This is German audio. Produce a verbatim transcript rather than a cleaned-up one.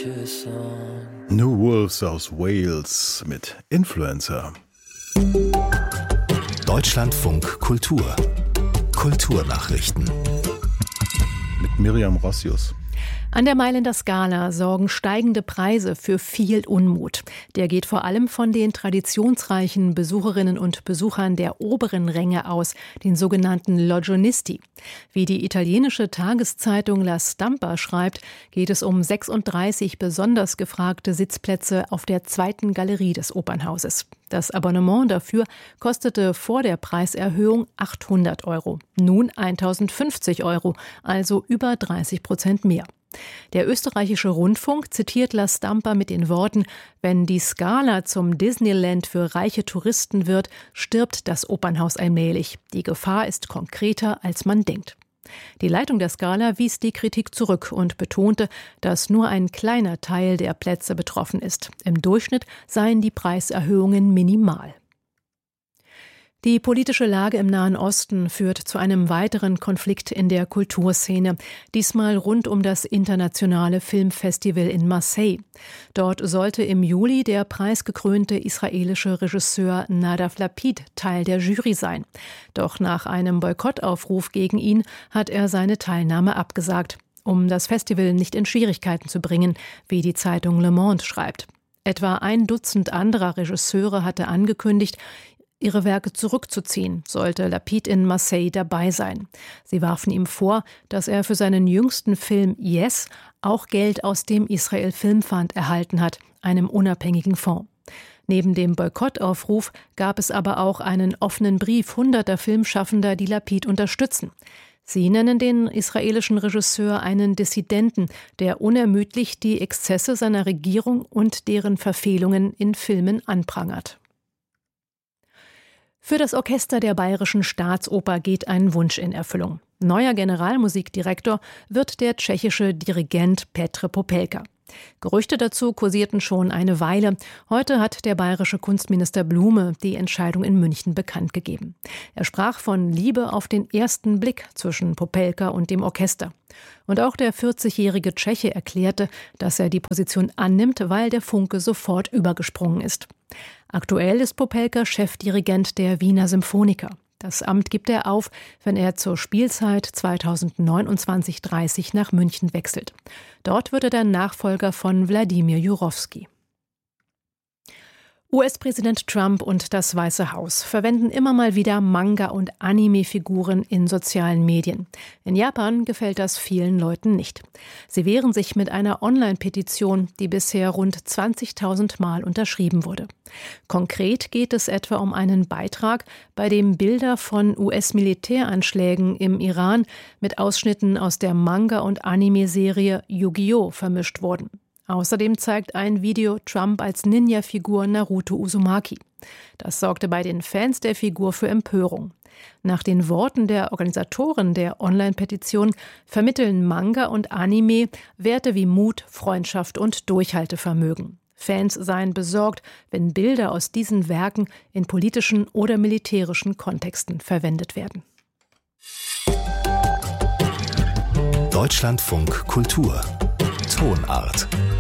New Wolves aus Wales mit Influencer. Deutschlandfunk Kultur. Kulturnachrichten. Mit Miriam Rossius. An der Mailänder Scala sorgen steigende Preise für viel Unmut. Der geht vor allem von den traditionsreichen Besucherinnen und Besuchern der oberen Ränge aus, den sogenannten Logionisti. Wie die italienische Tageszeitung La Stampa schreibt, geht es um sechsunddreißig besonders gefragte Sitzplätze auf der zweiten Galerie des Opernhauses. Das Abonnement dafür kostete vor der Preiserhöhung achthundert Euro, nun eintausendfünfzig Euro, also über dreißig Prozent mehr. Der österreichische Rundfunk zitiert La Stampa mit den Worten: Wenn die Scala zum Disneyland für reiche Touristen wird, stirbt das Opernhaus allmählich. Die Gefahr ist konkreter, als man denkt. Die Leitung der Scala wies die Kritik zurück und betonte, dass nur ein kleiner Teil der Plätze betroffen ist. Im Durchschnitt seien die Preiserhöhungen minimal. Die politische Lage im Nahen Osten führt zu einem weiteren Konflikt in der Kulturszene, diesmal rund um das internationale Filmfestival in Marseille. Dort sollte im Juli der preisgekrönte israelische Regisseur Nadav Lapid Teil der Jury sein. Doch nach einem Boykottaufruf gegen ihn hat er seine Teilnahme abgesagt, um das Festival nicht in Schwierigkeiten zu bringen, wie die Zeitung Le Monde schreibt. Etwa ein Dutzend anderer Regisseure hatte angekündigt, ihre Werke zurückzuziehen, sollte Lapid in Marseille dabei sein. Sie warfen ihm vor, dass er für seinen jüngsten Film Yes auch Geld aus dem Israel Film Fund erhalten hat, einem unabhängigen Fonds. Neben dem Boykottaufruf gab es aber auch einen offenen Brief hunderter Filmschaffender, die Lapid unterstützen. Sie nennen den israelischen Regisseur einen Dissidenten, der unermüdlich die Exzesse seiner Regierung und deren Verfehlungen in Filmen anprangert. Für das Orchester der Bayerischen Staatsoper geht ein Wunsch in Erfüllung. Neuer Generalmusikdirektor wird der tschechische Dirigent Petr Popelka. Gerüchte dazu kursierten schon eine Weile. Heute hat der bayerische Kunstminister Blume die Entscheidung in München bekannt gegeben. Er sprach von Liebe auf den ersten Blick zwischen Popelka und dem Orchester. Und auch der vierzigjährige Tscheche erklärte, dass er die Position annimmt, weil der Funke sofort übergesprungen ist. Aktuell ist Popelka Chefdirigent der Wiener Symphoniker. Das Amt gibt er auf, wenn er zur Spielzeit zweitausendneunundzwanzig dreißig nach München wechselt. Dort wird er der Nachfolger von Wladimir Jurowski. U S-Präsident Trump und das Weiße Haus verwenden immer mal wieder Manga- und Anime-Figuren in sozialen Medien. In Japan gefällt das vielen Leuten nicht. Sie wehren sich mit einer Online-Petition, die bisher rund zwanzigtausend Mal unterschrieben wurde. Konkret geht es etwa um einen Beitrag, bei dem Bilder von U S-Militäranschlägen im Iran mit Ausschnitten aus der Manga- und Anime-Serie Yu-Gi-Oh! Vermischt wurden. Außerdem zeigt ein Video Trump als Ninja-Figur Naruto Uzumaki. Das sorgte bei den Fans der Figur für Empörung. Nach den Worten der Organisatoren der Online-Petition vermitteln Manga und Anime Werte wie Mut, Freundschaft und Durchhaltevermögen. Fans seien besorgt, wenn Bilder aus diesen Werken in politischen oder militärischen Kontexten verwendet werden. Deutschlandfunk Kultur. Tonart.